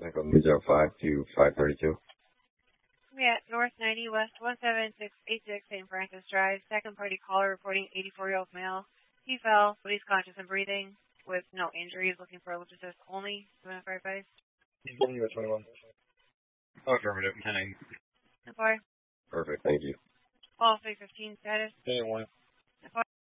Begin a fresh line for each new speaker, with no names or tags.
Echo 305 to 532.
We at North 90 West 17686 St. Francis Drive. Second party caller reporting 84-year-old male. He fell, but he's conscious and breathing with no injuries. Looking for a lift assist only. Do you want to fire advice?
He's going to US 21. Oh, affirmative. 10.
Fire.
Perfect. Thank you.
All 315 status.
1.